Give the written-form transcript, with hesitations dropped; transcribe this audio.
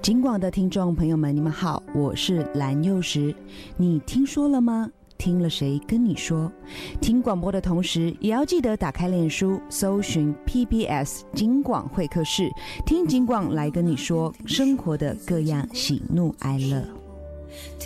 金广的听众朋友们，你们好，我是蓝幼时。你听说了吗？听了谁跟你说？听广播的同时，也要记得打开脸书，搜寻 PBS 金广会客室，听金广来跟你说生活的各样喜怒哀乐。